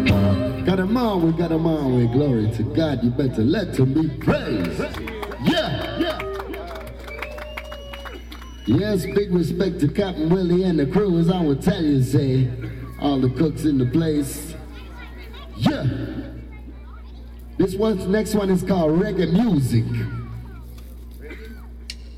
Got 'em on, we got 'em on, we glory to God. You better let him be praised. Yeah, yeah. Yes, big respect to Captain Willie and the crew, as I would tell you, say, all the cooks in the place. Yeah. Next one is called Reggae Music.